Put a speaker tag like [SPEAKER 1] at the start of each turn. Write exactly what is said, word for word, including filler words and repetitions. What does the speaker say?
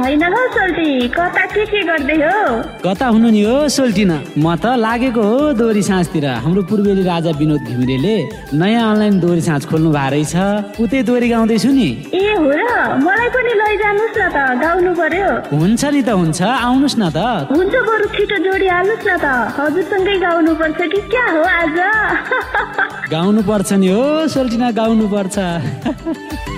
[SPEAKER 1] होइन हौ सोल्टी, कता के के गर्दै हो?
[SPEAKER 2] कता हुनु नि हो सोल्टिना, म त लागेको हो दोहोरी साँझतिर। हाम्रो पूर्वेली राजा विनोद घिमिरेले नयाँ अनलाइन दोहोरी साँझ खोल्नु भएको रहेछ, उतै दोहोरी गाउँदैछु नि।
[SPEAKER 1] ए हो र, मलाई पनि लैजानुस् न त, गाउनु पर्यो।
[SPEAKER 2] हुन्छ नि त हुन्छ, आउनुस् न त।
[SPEAKER 1] हुन्छ, बरु छिटो जोडिहाल्नुस् न त, हजुरसँगै गाउनु पर्छ कि क्या हो आज?
[SPEAKER 2] गाउनु पर्छ नि हो सोल्टिना, गाउनु पर्छ।